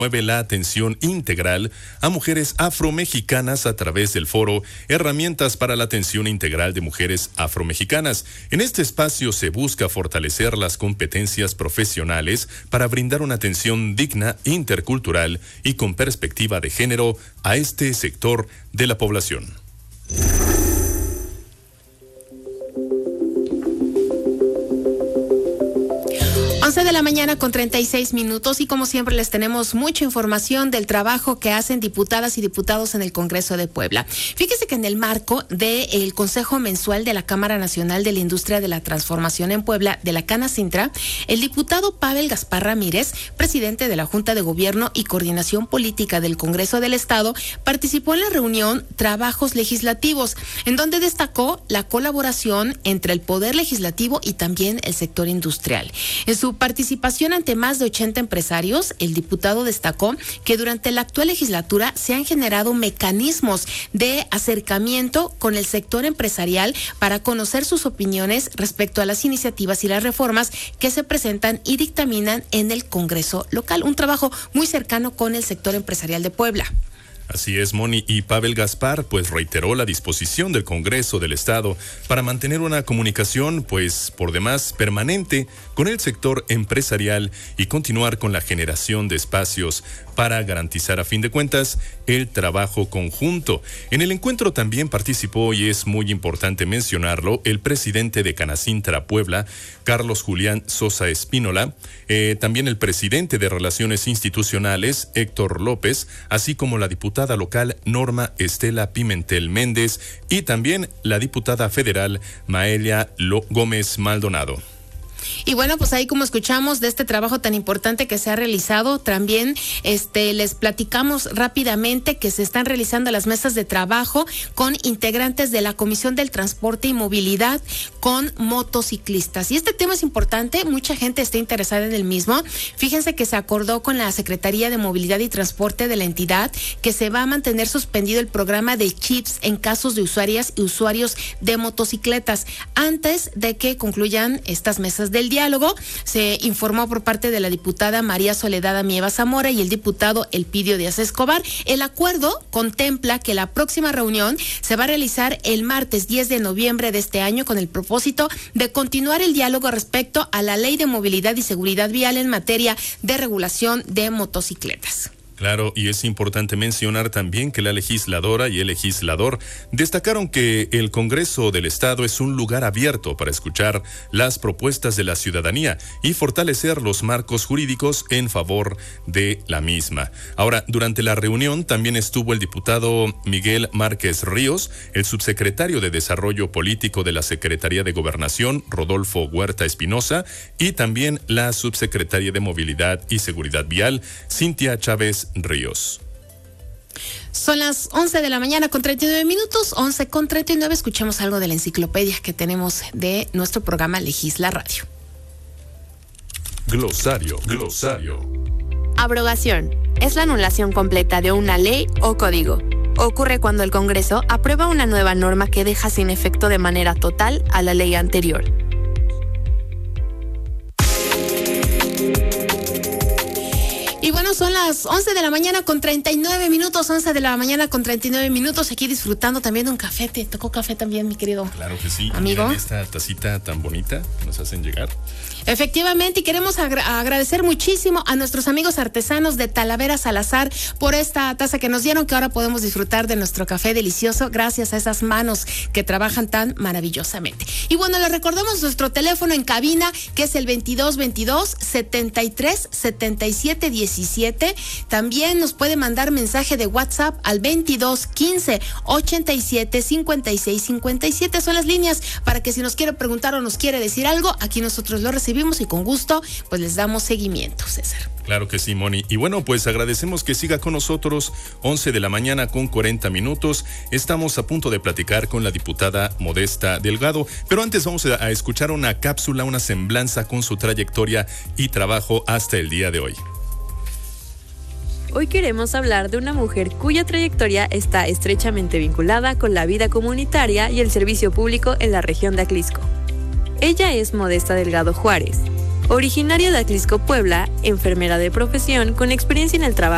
Mueve la atención integral a mujeres afromexicanas a través del foro Herramientas para la Atención Integral de Mujeres Afromexicanas. En este espacio se busca fortalecer las competencias profesionales para brindar una atención digna, intercultural y con perspectiva de género a este sector de la población. 11 de la mañana con 36 minutos y como siempre les tenemos mucha información del trabajo que hacen diputadas y diputados en el Congreso de Puebla. Fíjese que en el marco del Consejo Mensual de la Cámara Nacional de la Industria de la Transformación en Puebla, de la Canacintra, el diputado Pavel Gaspar Ramírez, presidente de la Junta de Gobierno y Coordinación Política del Congreso del Estado, participó en la reunión Trabajos Legislativos, en donde destacó la colaboración entre el Poder Legislativo y también el sector industrial. En su participación ante más de 80 empresarios, el diputado destacó que durante la actual legislatura se han generado mecanismos de acercamiento con el sector empresarial para conocer sus opiniones respecto a las iniciativas y las reformas que se presentan y dictaminan en el Congreso local. Un trabajo muy cercano con el sector empresarial de Puebla. Así es, Moni, y Pavel Gaspar reiteró la disposición del Congreso del Estado para mantener una comunicación por demás permanente con el sector empresarial y continuar con la generación de espacios para garantizar a fin de cuentas el trabajo conjunto. En el encuentro también participó, y es muy importante mencionarlo, el presidente de Canacintra Puebla, Carlos Julián Sosa Espínola, también el presidente de Relaciones Institucionales, Héctor López, así como la diputada local Norma Estela Pimentel Méndez y también la diputada federal Maelia Gómez Maldonado. Y bueno, pues ahí como escuchamos de este trabajo tan importante que se ha realizado, también les platicamos rápidamente que se están realizando las mesas de trabajo con integrantes de la Comisión del Transporte y Movilidad con motociclistas. Y este tema es importante, mucha gente está interesada en el mismo. Fíjense que se acordó con la Secretaría de Movilidad y Transporte de la entidad que se va a mantener suspendido el programa de chips en casos de usuarias y usuarios de motocicletas. Antes de que concluyan estas mesas del diálogo, se informó por parte de la diputada María Soledad Amieva Zamora y el diputado Elpidio Díaz Escobar. El acuerdo contempla que la próxima reunión se va a realizar el martes 10 de noviembre de este año con el propósito de continuar el diálogo respecto a la Ley de Movilidad y Seguridad Vial en materia de regulación de motocicletas. Claro, y es importante mencionar también que la legisladora y el legislador destacaron que el Congreso del Estado es un lugar abierto para escuchar las propuestas de la ciudadanía y fortalecer los marcos jurídicos en favor de la misma. Ahora, durante la reunión también estuvo el diputado Miguel Márquez Ríos, el subsecretario de Desarrollo Político de la Secretaría de Gobernación, Rodolfo Huerta Espinosa, y también la subsecretaria de Movilidad y Seguridad Vial, Cintia Chávez Ríos. Son las 11 de la mañana con 39 minutos, 11 con 39. Escuchemos algo de la enciclopedia que tenemos de nuestro programa Legisla Radio. Glosario. Abrogación. Es la anulación completa de una ley o código. Ocurre cuando el Congreso aprueba una nueva norma que deja sin efecto de manera total a la ley anterior. Y bueno, son las 11 de la mañana con 39 minutos, 11 de la mañana con 39 minutos, aquí disfrutando también de un café. ¿Te tocó café también, mi querido Claro que sí, amigo? Miren esta tacita tan bonita que nos hacen llegar. Efectivamente, y queremos agradecer muchísimo a nuestros amigos artesanos de Talavera Salazar por esta taza que nos dieron, que ahora podemos disfrutar de nuestro café delicioso gracias a esas manos que trabajan tan maravillosamente. Y bueno, les recordamos nuestro teléfono en cabina, que es el 2222-737717. También nos puede mandar mensaje de WhatsApp al 2215-875657. Son las líneas para que si nos quiere preguntar o nos quiere decir algo, aquí nosotros lo recibimos y con gusto pues les damos seguimiento, César. Claro que sí, Moni. Y bueno, pues agradecemos que siga con nosotros. 11 de la mañana con 40 minutos. Estamos a punto de platicar con la diputada Modesta Delgado, pero antes vamos a escuchar una cápsula, una semblanza con su trayectoria y trabajo hasta el día de hoy. Hoy queremos hablar de una mujer cuya trayectoria está estrechamente vinculada con la vida comunitaria y el servicio público en la región de Atlixco. Ella es Modesta Delgado Juárez, originaria de Atlixco, Puebla, enfermera de profesión con experiencia en el trabajo